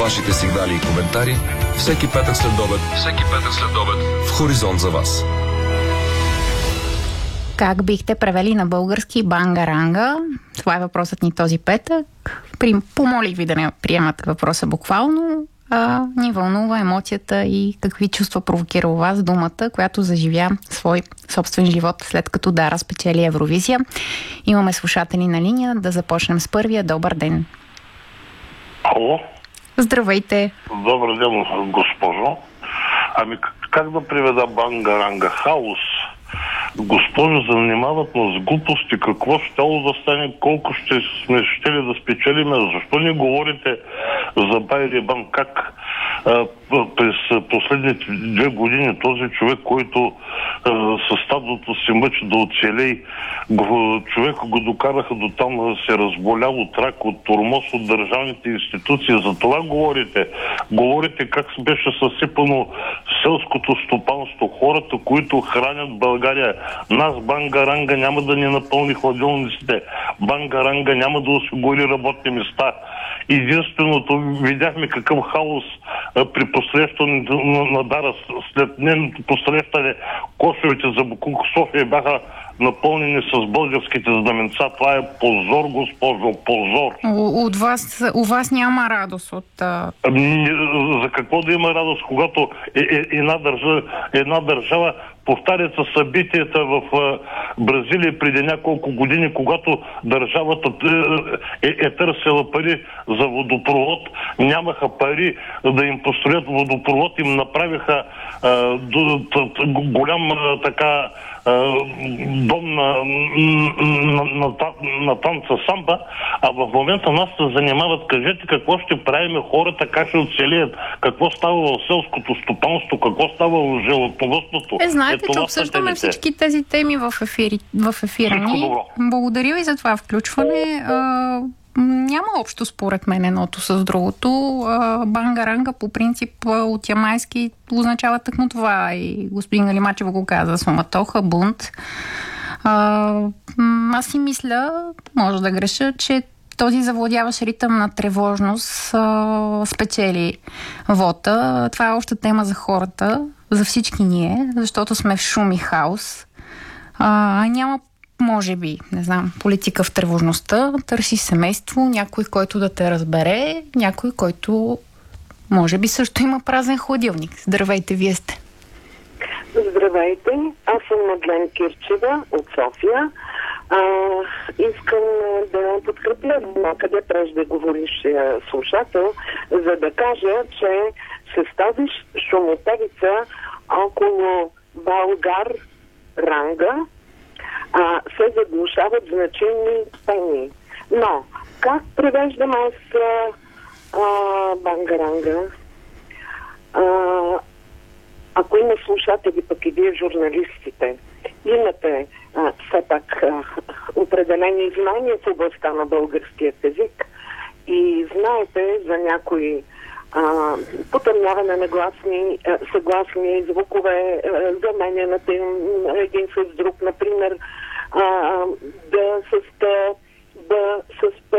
Вашите сигнали и коментари всеки петък след обед в Хоризонт за вас. Как бихте превели на български бангаранга? Това е въпросът ни този петък. Помолих ви да не приемате въпроса буквално. Ни вълнува емоцията и какви чувства провокира у вас думата, която заживя свой собствен живот, след като Дара спечели Евровизия. Имаме слушатели на линия. Да започнем с първия. Добър ден. Алло? Здравейте. Добър ден, госпожо. Как да приведа бангаранга? Хаос. Госпожо, занимават нас с глупости. Какво щяло да стане? Колко ще сме щели да спечелим? Защо не говорите за Байрибан? Как през последните 2 години този човек, който със стадото си мъчи да оцелей, човека го докараха до там да се разболял от рак, от тормоз от държавните институции. За това говорите. Говорите как беше съсипано селското стопанство, хората, които хранят България. Нас бангаранга няма да ни напълни хладилниците. Бангаранга няма да осигури работни места. Единственото, видяхме какъв хаос при посрещането на Дара. След нейното посрещане кошовете за Букук София бяха напълнени с българските знаменца. Това е позор, госпожо, позор. У вас няма радост от... За какво да има радост, когато една държава повтарят събитията в Бразилия преди няколко години, когато държавата е търсила пари за водопровод, нямаха пари да им построят водопровод, им направиха голям така дом на танца самба, а в момента нас се занимават. Кажете какво ще правим, хората как ще оцелият, какво става в селското стопанство, какво става в животновъдството. Знаете, че обсъждаме всички тези теми в ефира ни. Благодаря ви за това включване. Няма общо според мен едното с другото. Бангаранга по принцип от ямайски означава тъкмо това. И господин Галимачев го каза: суматоха, бунт. Аз си мисля, може да греша, че този завладяващ ритъм на тревожност спечели вота. Това е още тема за хората, за всички ние, защото сме в шум и хаос. Няма, може би, не знам, политика в тревожността. Търси семейство, някой, който да те разбере, някой, който може би също има празен хладилник. Здравейте, вие сте. Здравейте, аз съм Мадлен Кирчева от София. Искам да подкрепя къде преждеговорившия слушател, за да кажа, че с тази шумотевица около Бангаранга се заглушават значими теми. Но, как превеждам аз Бангаранга? Ако има слушатели, пък и вие журналистите, имате все пак определени знания в областта на българският език и знаете за някои потъмняване на гласни, съгласни звукове, заменяната им един с друг, например да с т, да с п,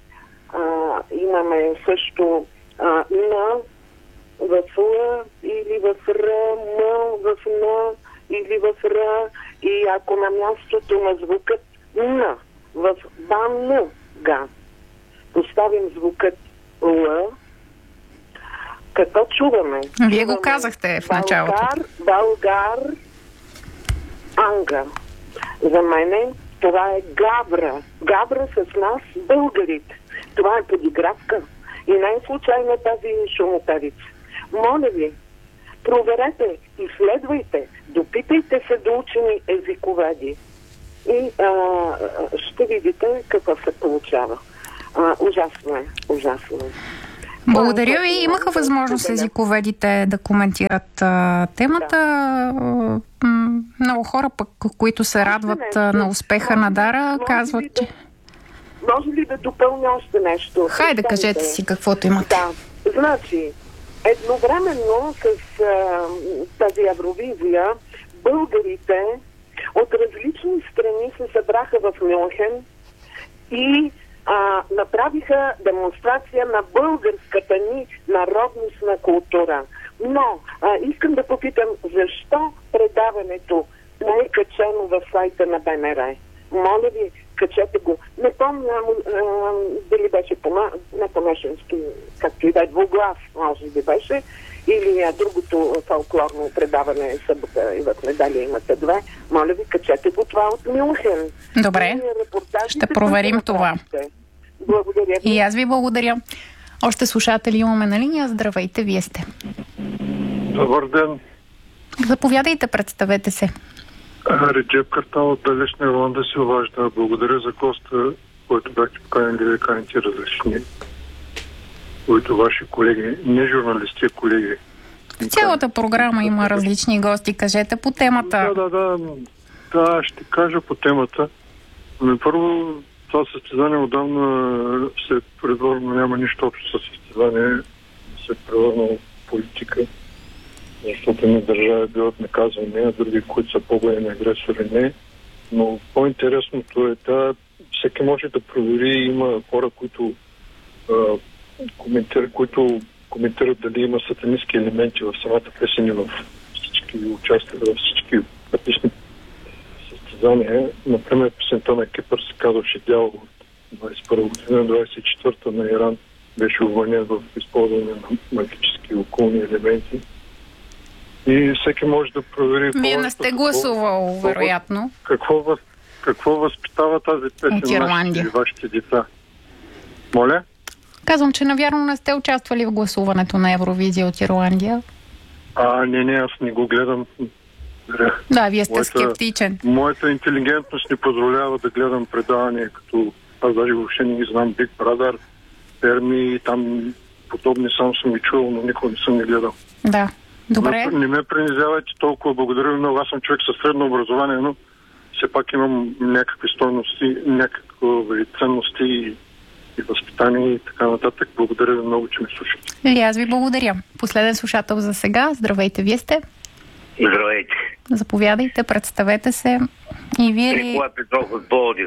имаме също на в Л или в Р, М, в Н или в Р, и ако на мястото на звукът Н в банга поставим звукът Л, какво чуваме? Вие го казахте в началото. Българ, анга. За мене това е гавра. Гавра с нас, българите. Това е подигравка. И не е случайно тази шумотевица. Моля ви, проверете, изследвайте, допитайте се до учени езиковеди и ще видите какво се получава. Ужасно е, ужасно е. Благодаря ви. Имаха възможност езиковедите да коментират темата. Много хора, пък, които се радват на успеха на Дара, казват, че... Може ли да допълня още нещо? Хайде, кажете си каквото имате. Да, значи, едновременно с тази Евровизия, българите от различни страни се събраха в Мюнхен и направиха демонстрация на българската ни народностна култура. Но искам да попитам, защо предаването не е качено в сайта на БНР? Моля ви, качете го. Не помня дали беше не по-нашенски, както и да е, двуглас, може би беше, или другото фолклорно предаване събота и в неделя имате две. Моля ви, качете го това от Мюнхен. Добре, ще проверим това. Благодаря ви. И аз ви благодаря. Още слушатели имаме на линия. Здравейте, вие сте. Добър ден. Заповядайте, представете се. Реджеп Картал от далечна Ирландия се обажда. Благодаря за госта, който бяхте поканени да ви каните различни, които ваши колеги, не журналисти, а колеги. В цялата програма има различни гости. Кажете по темата. Да, ще кажа по темата. Но първо, това състезание отдавна се превърна, няма нищо общо с състезание, се превърна в политика, защото едни държави биват наказани, а други, които са по-големи агресори, не. Но по-интересното е, всеки може да провери, има хора, които коментират дали има сатанистски елементи в самата песен и в всички участия, във всички песни състезания. Например, песента на Кипър се казваше Дявол от 21 година, 24-та на Иран беше обвинен в използване на магически околни елементи. И всеки може да провери... Вие не сте гласувал, вероятно. Какво възпитава тази песен нашите вашите деца? Моля? Казвам, че навярно не сте участвали в гласуването на Евровизия от Ирландия. Не, аз не го гледам. Да, вие сте скептичен. Моята интелигентност не позволява да гледам предавания, като аз даже въобще не ги знам, Big Brother, Перми и там подобни сам съм ги чувал, но никога не съм ги гледал. Да, добре. Не ме принизявайте толкова, благодаря много. Аз съм човек със средно образование, но все пак имам някакви стойности, някакви ценности и възпитание и така нататък. Благодаря ви много, че ме слушате. И аз ви благодаря. Последен слушател за сега. Здравейте, вие сте. Здравейте. Заповядайте, представете се. И вие ли... Никола Петров от Пловдив.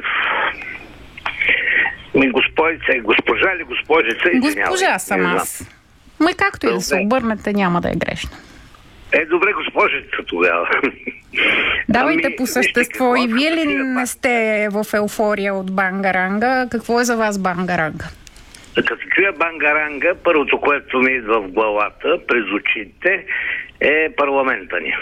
Госпожа или госпожица? Госпожа съм аз. Както и да се обърнете, няма да е грешно. Добре, госпожица тогава. Давайте по същество. И вие ли не сте в еуфория от бангаранга? Какво е за вас бангаранга? Като чуя бангаранга, първото, което ми идва в главата, през очите, е парламента ни.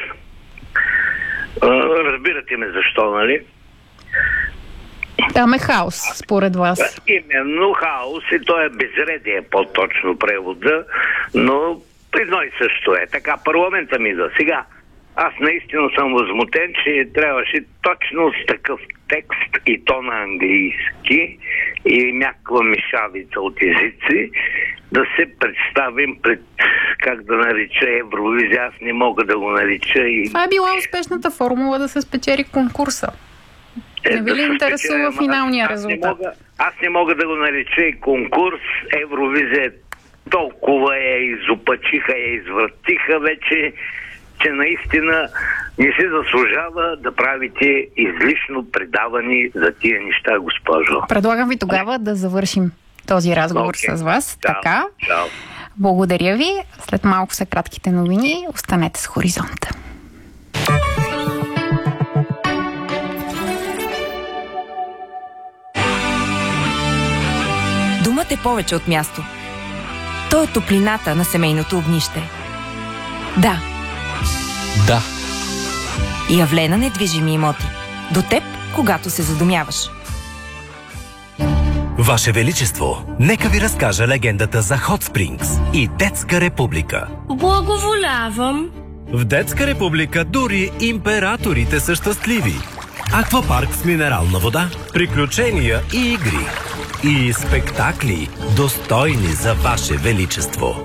Разбирате ме защо, нали? Там е хаос, според вас. Именно хаос и то е безредие, по-точно превода, но едно и също е. Така, парламента ми идва. Сега, аз наистина съм възмутен, че трябваше точно с такъв текст и то на английски и някаква мишавица от езици да се представим пред, как да нарича, Евровизия. Аз не мога да го нарича. Това е била успешната формула да се спечели конкурса. Не ви ли интересува финалния резултат? Аз не мога да го нарича и конкурс. Евровизия толкова изопачиха, извъртиха вече, че наистина не се заслужава да правите излишно предавани за тия неща, госпожо. Предлагам ви тогава да завършим този разговор с вас. Чао. Така. Чао. Благодаря ви. След малко са кратките новини. Останете с Хоризонта. Домът е повече от място. То е топлината на семейното огнище. Да. И Явлена недвижими имоти. До теб, когато се задумяваш. Ваше Величество, нека ви разкажа легендата за Hot Springs и Детска република. Благоволявам. В Детска република дори императорите са щастливи. Аквапарк с минерална вода, приключения и игри. И спектакли, достойни за Ваше Величество.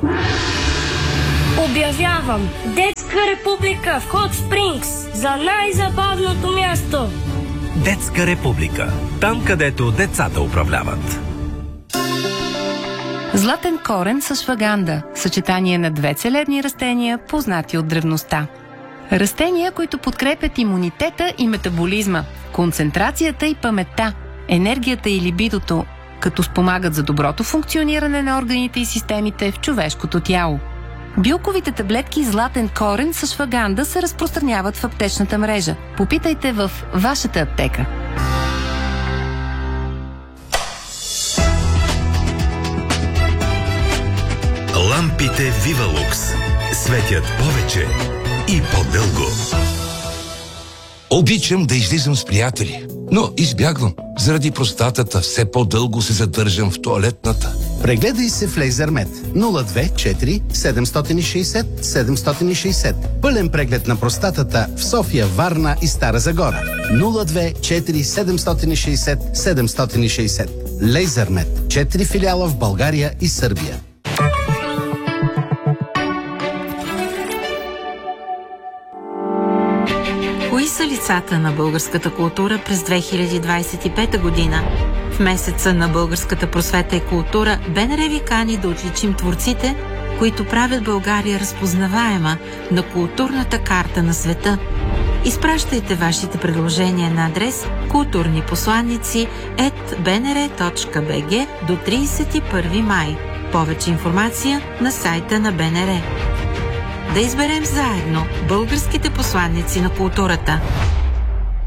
Обявявам Детска република в Hot Springs за най-забавното място. Детска република. Там, където децата управляват. Златен корен с шваганда. Съчетание на две целебни растения, познати от древността. Растения, които подкрепят имунитета и метаболизма, концентрацията и паметта, енергията и либидото, като спомагат за доброто функциониране на органите и системите в човешкото тяло. Билковите таблетки Златен корен с ашваганда се разпространяват в аптечната мрежа. Попитайте в вашата аптека. Лампите Вивалукс светят повече и по-дълго. Обичам да излизам с приятели, но избягвам. Заради простатата все по-дълго се задържам в тоалетната. Прегледай се в Лейзермет 02 4 760 760. Пълен преглед на простатата в София, Варна и Стара Загора. 02 4 760 760. Лейзермет. 4 филиала в България и Сърбия. Кои са лицата на българската култура през 2025 година? В месеца на българската просвета и култура БНР ви кани да отличим творците, които правят България разпознаваема на културната карта на света. Изпращайте вашите предложения на адрес kulturniposlannici@bnr.bg до 31 май. Повече информация на сайта на БНР. Да изберем заедно българските посланици на културата.